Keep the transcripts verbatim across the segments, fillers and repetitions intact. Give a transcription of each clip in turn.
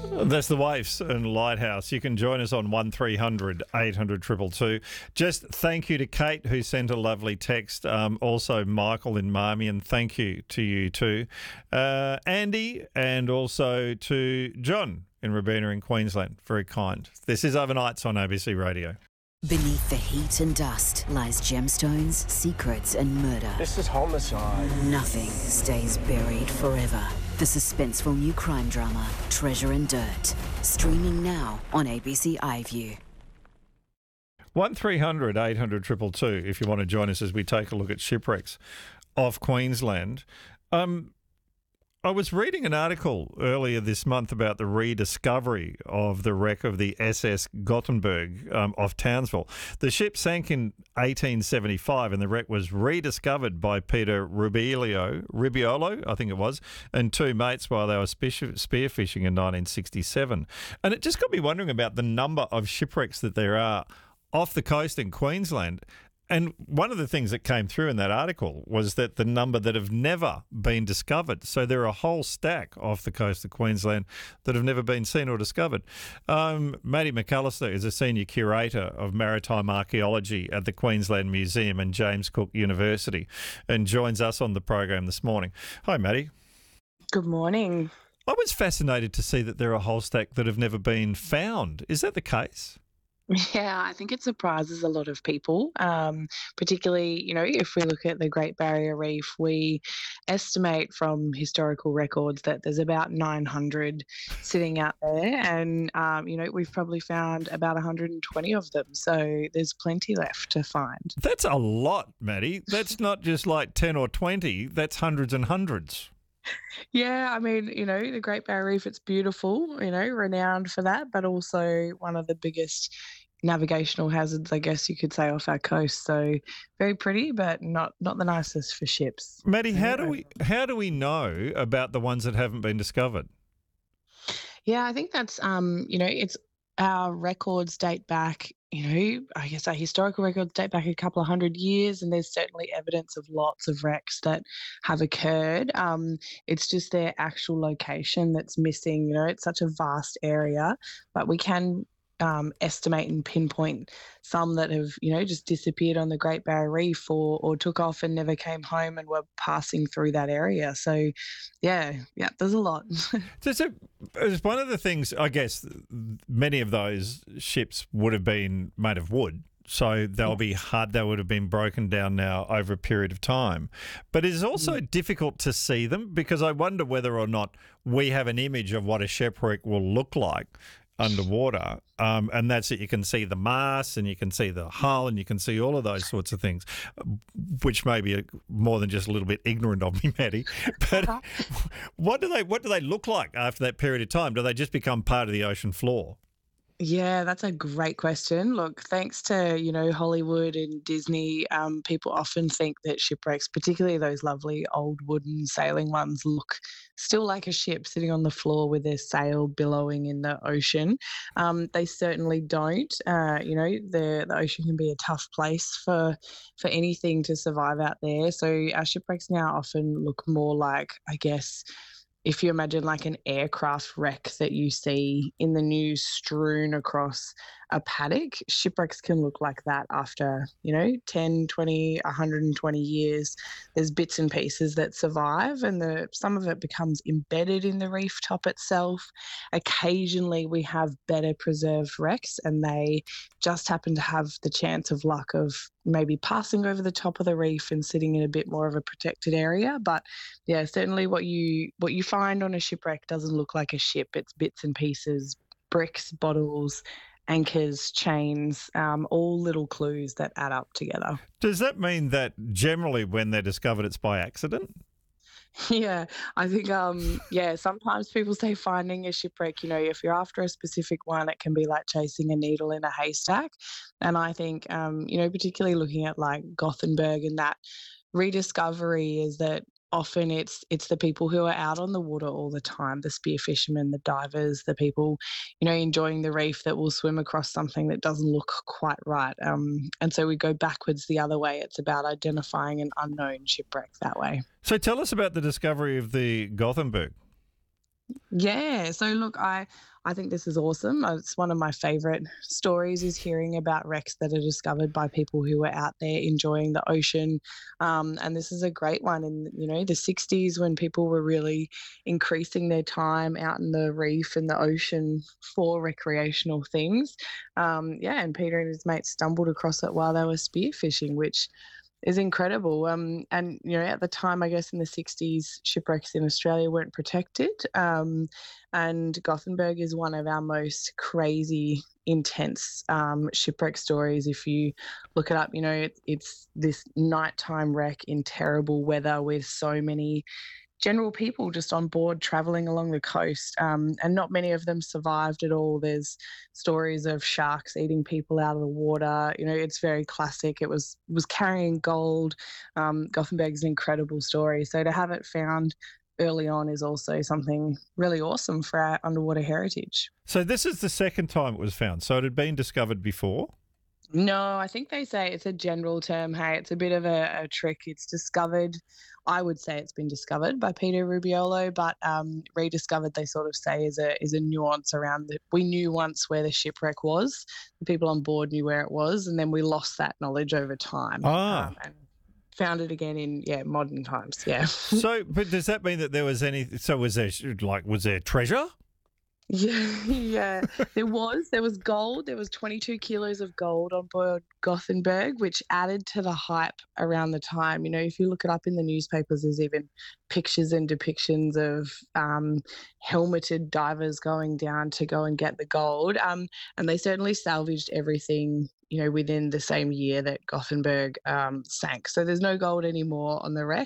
That's the Waifs and Lighthouse. You can join us on one three hundred eight hundred two two two. Just thank you to Kate, who sent a lovely text. Um, also, Michael in Marmion, thank you to you too. Uh, Andy, and also to John in Robina in Queensland. Very kind. This is Overnights on A B C Radio. Beneath the heat and dust lies gemstones, secrets and murder. This is homicide. Nothing stays buried forever. The suspenseful new crime drama, Treasure and Dirt. Streaming now on A B C iView. one three hundred eight hundred two two two if you want to join us as we take a look at shipwrecks off Queensland. Um, I was reading an article earlier this month about the rediscovery of the wreck of the S S Gothenburg um, off Townsville. The ship sank in eighteen seventy-five and the wreck was rediscovered by Peter Rubiolo, Rubiolo, I think it was, and two mates while they were spearfishing in nineteen sixty-seven. And it just got me wondering about the number of shipwrecks that there are off the coast in Queensland. And one of the things that came through in that article was that the number that have never been discovered. So there are a whole stack off the coast of Queensland that have never been seen or discovered. Um, Maddie McAllister is a senior curator of maritime archaeology at the Queensland Museum and James Cook University and joins us on the program this morning. Hi, Maddie. Good morning. I was fascinated to see that there are a whole stack that have never been found. Is that the case? Yeah, I think it surprises a lot of people, um, particularly, you know, if we look at the Great Barrier Reef, we estimate from historical records that there's about nine hundred sitting out there and, um, you know, we've probably found about one hundred twenty of them. So there's plenty left to find. That's a lot, Maddie. That's not just like ten or twenty, that's hundreds and hundreds. Yeah, I mean, you know, the Great Barrier Reef, it's beautiful, you know, renowned for that, but also one of the biggest navigational hazards, I guess you could say, off our coast. So very pretty, but not not the nicest for ships. Maddie, how do we how do we know about the ones that haven't been discovered? Yeah, I think that's um, you know, it's our records date back, you know, I guess our historical records date back a couple of hundred years, and there's certainly evidence of lots of wrecks that have occurred. Um, it's just their actual location that's missing. You know, it's such a vast area, but we can um, estimate and pinpoint some that have, you know, just disappeared on the Great Barrier Reef or, or took off and never came home and were passing through that area. So, yeah, yeah, there's a lot. so, so it's one of the things, I guess, many of those ships would have been made of wood. So they'll be hard, they would have been broken down now over a period of time. But it's also mm. difficult to see them because I wonder whether or not we have an image of what a shipwreck will look like underwater, um, and that's it. You can see the mast and you can see the hull and you can see all of those sorts of things, which may be a, more than just a little bit ignorant of me, Maddie. But what do they what do they look like after that period of time? Do they just become part of the ocean floor? Yeah, that's a great question. Look, thanks to, you know, Hollywood and Disney, um, people often think that shipwrecks, particularly those lovely old wooden sailing ones, look still like a ship sitting on the floor with their sail billowing in the ocean. Um, they certainly don't. Uh, you know, the, the ocean can be a tough place for for anything to survive out there. So our shipwrecks now often look more like, I guess, if you imagine like an aircraft wreck that you see in the news strewn across a paddock, shipwrecks can look like that after, you know, ten, twenty, one hundred twenty years. There's bits and pieces that survive and the some of it becomes embedded in the reef top itself. Occasionally we have better preserved wrecks and they just happen to have the chance of luck of maybe passing over the top of the reef and sitting in a bit more of a protected area. But yeah, certainly what you what you find on a shipwreck doesn't look like a ship. It's bits and pieces, bricks, bottles, anchors, chains, um, all little clues that add up together. Does that mean that generally when they're discovered it's by accident? Yeah, I think, um, yeah, sometimes people say finding a shipwreck, you know, if you're after a specific one, it can be like chasing a needle in a haystack. And I think, um, you know, particularly looking at like Gothenburg and that rediscovery is that often it's it's the people who are out on the water all the time, the spear fishermen, the divers, the people, you know, enjoying the reef that will swim across something that doesn't look quite right. Um, and so we go backwards the other way. It's about identifying an unknown shipwreck that way. So tell us about the discovery of the Gothenburg. Yeah. So look, I I think this is awesome. Uh, It's one of my favorite stories is hearing about wrecks that are discovered by people who were out there enjoying the ocean. Um, and this is a great one in, you know, the sixties when people were really increasing their time out in the reef and the ocean for recreational things. Um, yeah, and Peter and his mates stumbled across it while they were spearfishing, which is incredible. Um, and you know, at the time, I guess in the sixties, shipwrecks in Australia weren't protected. Um, and Gothenburg is one of our most crazy, intense um, shipwreck stories. If you look it up, you know, it, it's this nighttime wreck in terrible weather with so many general people just on board traveling along the coast, um, and not many of them survived at all. There's stories of sharks eating people out of the water. You know, it's very classic. It was was carrying gold. Um, Gothenburg's an incredible story. So to have it found early on is also something really awesome for our underwater heritage. So this is the second time it was found. So it had been discovered before. No, I think they say it's a general term. Hey, it's a bit of a, a trick. It's discovered. I would say it's been discovered by Peter Rubiolo, but um, rediscovered, they sort of say, is a is a nuance around that. We knew once where the shipwreck was. The people on board knew where it was, and then we lost that knowledge over time. Ah. Um, and found it again in yeah modern times. Yeah. So, but does that mean that there was any? So was there like was there treasure? Yeah, yeah. There was. There was gold. There was twenty-two kilos of gold on board Gothenburg, which added to the hype around the time. You know, if you look it up in the newspapers, there's even pictures and depictions of um, helmeted divers going down to go and get the gold. Um, and they certainly salvaged everything, you know, within the same year that Gothenburg um, sank. So there's no gold anymore on the wreck.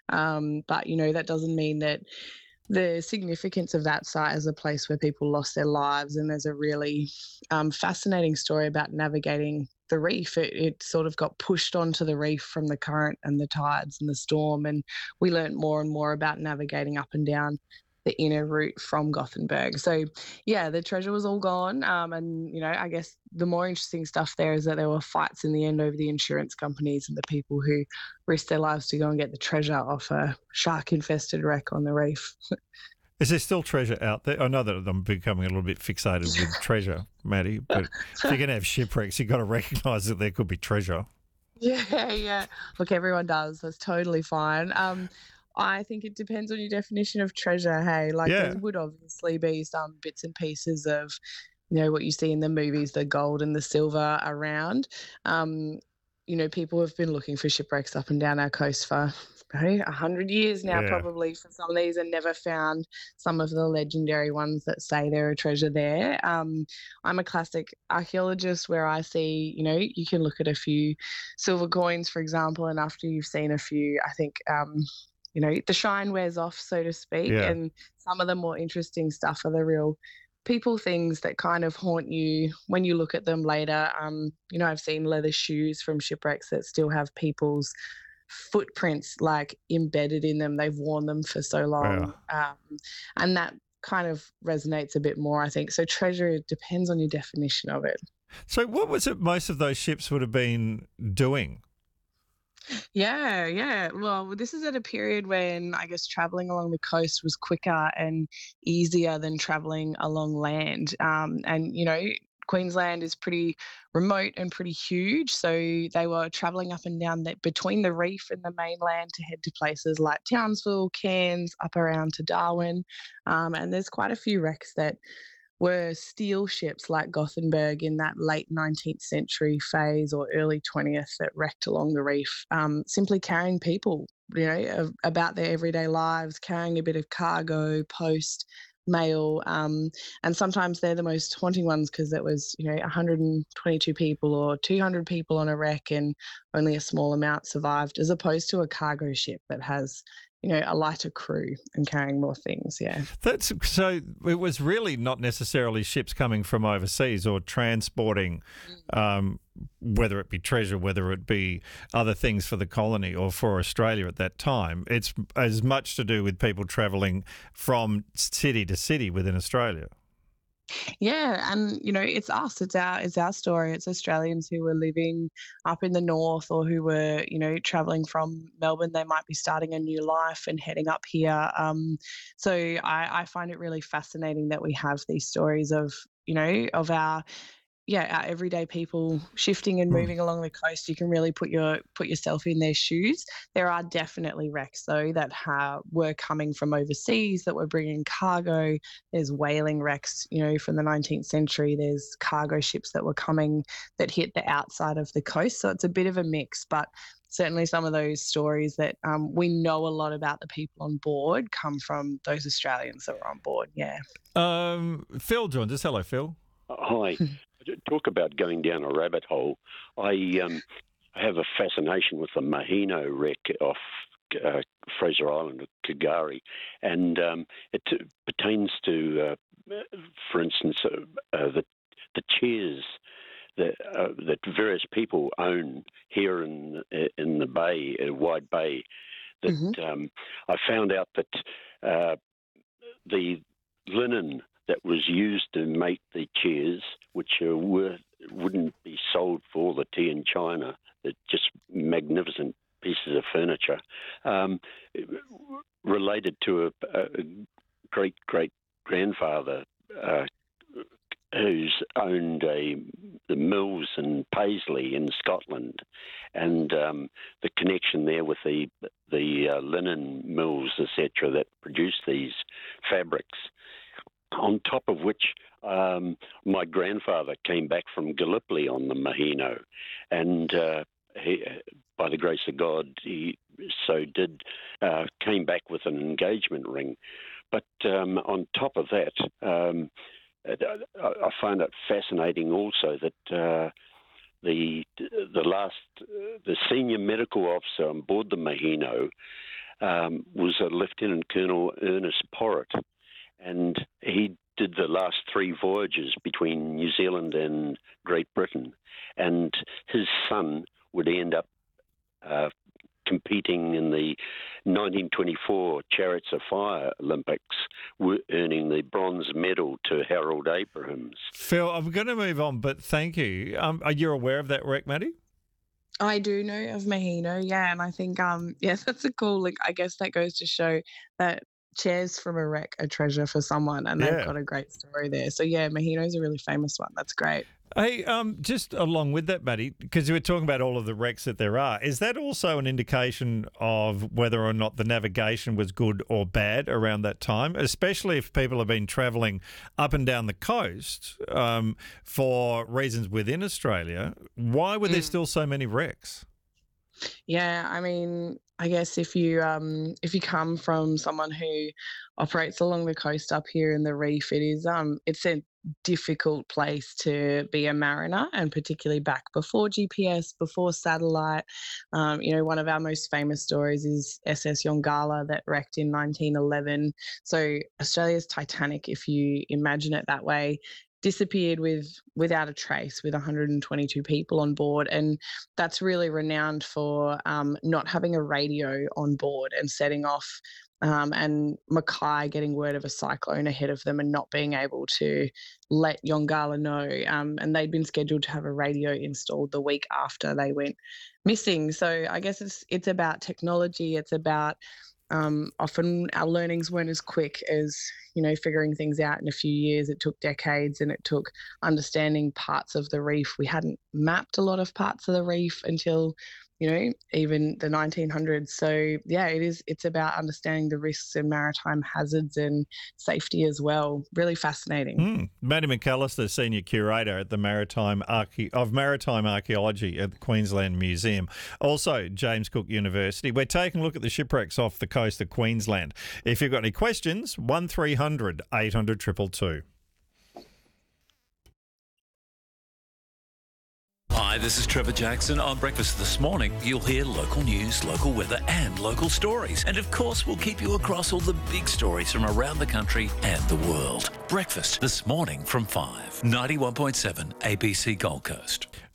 Um, but, you know, that doesn't mean that the significance of that site as a place where people lost their lives. And there's a really um, fascinating story about navigating the reef. It, it sort of got pushed onto the reef from the current and the tides and the storm. And we learned more and more about navigating up and down the inner route from Gothenburg. So, yeah, the treasure was all gone. Um, and, you know, I guess the more interesting stuff there is that there were fights in the end over the insurance companies and the people who risked their lives to go and get the treasure off a shark-infested wreck on the reef. Is there still treasure out there? I know that I'm becoming a little bit fixated with treasure, Maddie, but if you're going to have shipwrecks, you've got to recognise that there could be treasure. Yeah, yeah. Look, everyone does. That's totally fine. Um, I think it depends on your definition of treasure. Hey, like Yeah. there would obviously be some bits and pieces of, you know, what you see in the movies, the gold and the silver around. Um, you know, people have been looking for shipwrecks up and down our coast for a hundred years now, Yeah. probably for some of these, and never found some of the legendary ones that say there are treasure there. Um, I'm a classic archaeologist where I see, you know, you can look at a few silver coins, for example, and after you've seen a few, I think, um, you know, the shine wears off, so to speak. Yeah. And some of the more interesting stuff are the real people things that kind of haunt you when you look at them later. Um, you know, I've seen leather shoes from shipwrecks that still have people's footprints like embedded in them. They've worn them for so long. Um, and that kind of resonates a bit more, I think. So treasure depends on your definition of it. So what was it most of those ships would have been doing? Yeah, yeah. Well, this is at a period when I guess traveling along the coast was quicker and easier than traveling along land. Um, and, you know, Queensland is pretty remote and pretty huge. So they were traveling up and down that between the reef and the mainland to head to places like Townsville, Cairns, up around to Darwin. Um, and there's quite a few wrecks that were steel ships like Gothenburg in that late nineteenth century phase or early twentieth that wrecked along the reef, um, simply carrying people, you know, about their everyday lives, carrying a bit of cargo, post, mail, um, and sometimes they're the most haunting ones because it was, you know, one hundred twenty-two people or two hundred people on a wreck and only a small amount survived, as opposed to a cargo ship that has, you know, a lighter crew and carrying more things. Yeah. That's so it was really not necessarily ships coming from overseas or transporting, um, whether it be treasure, whether it be other things for the colony or for Australia at that time. It's as much to do with people travelling from city to city within Australia. Yeah, and you know, it's us. It's our it's our story. It's Australians who were living up in the north or who were, you know, traveling from Melbourne. They might be starting a new life and heading up here. Um, so I, I find it really fascinating that we have these stories of, you know, of our yeah, our everyday people shifting and Hmm. moving along the coast. You can really put your put yourself in their shoes. There are definitely wrecks though that ha- were coming from overseas that were bringing cargo. There's whaling wrecks, you know, from the nineteenth century. There's cargo ships that were coming that hit the outside of the coast. So it's a bit of a mix, but certainly some of those stories that um, we know a lot about the people on board come from those Australians that were on board. Yeah. Um, Phil joins us. Hello, Phil. Hi. Talk about going down a rabbit hole. I um, have a fascination with the Mahino wreck off uh, Fraser Island, Kagari, and um, it t- pertains to, uh, for instance, uh, uh, the the chairs that uh, that various people own here in in the bay, uh, Wide Bay. That hmm um, I found out that uh, the linen that was used to make the chairs, which uh, were wouldn't be sold for all the tea in China, they're just magnificent pieces of furniture, um, related to a, a great great grandfather uh, who's owned a the mills in Paisley in Scotland, and um, the connection there with the the uh, linen mills, et cetera, that produce these fabrics. On top of which, um, my grandfather came back from Gallipoli on the Mahino, and uh, he, by the grace of God, he so did uh, came back with an engagement ring. But um, on top of that, um, I find it fascinating also that uh, the the last the senior medical officer on board the Mahino um, was a Lieutenant Colonel Ernest Porritt. And he did the last three voyages between New Zealand and Great Britain. And his son would end up uh, competing in the nineteen twenty-four Chariots of Fire Olympics, earning the bronze medal to Harold Abrahams. Phil, I'm going to move on, but thank you. Um, are you aware of that wreck, Maddie? I do know of Mahino, yeah, and I think um yeah, that's a cool link. I guess that goes to show that chairs from a wreck are treasure for someone, and they've Yeah. got a great story there. So yeah, Mahino's a really famous one. That's great. Hey, um, just along with that, Maddie, because you were talking about all of the wrecks that there are, is that also an indication of whether or not the navigation was good or bad around that time, especially if people have been travelling up and down the coast um, for reasons within Australia? Why were there Mm. still so many wrecks? Yeah, I mean, I guess if you um if you come from someone who operates along the coast up here in the reef, it is um it's a difficult place to be a mariner, and particularly back before G P S, before satellite. Um, you know, one of our most famous stories is S S Yongala that wrecked in nineteen eleven. So Australia's Titanic, if you imagine it that way, disappeared with without a trace with one hundred twenty-two people on board, and that's really renowned for um, not having a radio on board and setting off um, and Mackay getting word of a cyclone ahead of them and not being able to let Yongala know. Um, and they'd been scheduled to have a radio installed the week after they went missing. So I guess it's it's about technology. It's about um, often our learnings weren't as quick as, you know, figuring things out in a few years. It took decades, and it took understanding parts of the reef. We hadn't mapped a lot of parts of the reef until, you know, even the nineteen hundreds. So yeah, it is. It's about understanding the risks and maritime hazards and safety as well. Really fascinating. Hmm. Maddie McAllister, Senior Curator at the Maritime Archae- of Maritime Archaeology at the Queensland Museum. Also, James Cook University. We're taking a look at the shipwrecks off the coast of Queensland. If you've got any questions, one three hundred eight hundred two two two. Hi, this is Trevor Jackson. On Breakfast This Morning, you'll hear local news, local weather and local stories. And of course, we'll keep you across all the big stories from around the country and the world. Breakfast This Morning from five. ninety-one point seven A B C Gold Coast.